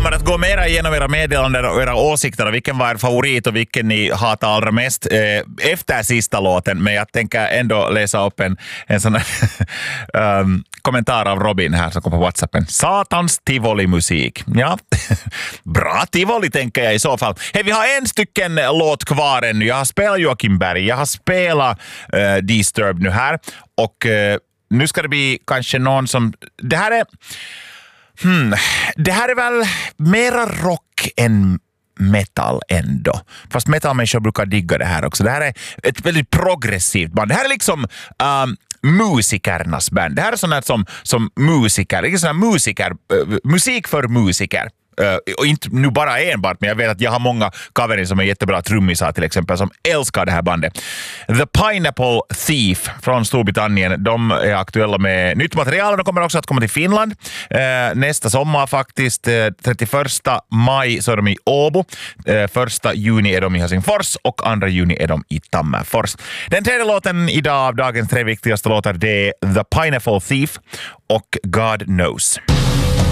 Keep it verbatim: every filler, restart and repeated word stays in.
kommer att gå mera igenom era meddelanden och era åsikter och vilken var er favorit och vilken ni hatar allra mest eh, efter sista låten. Men jag tänker ändå läsa upp en, en sån här um, kommentar av Robin här som kom på WhatsAppen. Satans tivoli-musik. Ja, bra tivoli tänker jag i så fall. Hej, vi har en stycken låt kvar ännu. Jag har spelat Joakim Berg, jag har spelat uh, Disturbed nu här och uh, nu ska det bli kanske någon som... Det här är... Hmm, det här är väl mera rock än metal ändå. Fast metalmänniskor brukar digga det här också. Det här är ett väldigt progressivt band. Det här är liksom um, musikernas band. Det här är sånt här som, som musiker. Det är sån här musiker, uh, musik för musiker. Uh, och inte nu bara enbart, men jag vet att jag har många coverin som är jättebra trummisar till exempel som älskar det här bandet. The Pineapple Thief från Storbritannien, de är aktuella med nytt material och de kommer också att komma till Finland uh, nästa sommar faktiskt. Uh, trettioförsta maj så är de i Åbo, uh, första juni är de i Helsingfors och andra juni är de i Tammerfors. Den tredje låten idag av dagens tre viktigaste låtar, det är The Pineapple Thief och God Knows.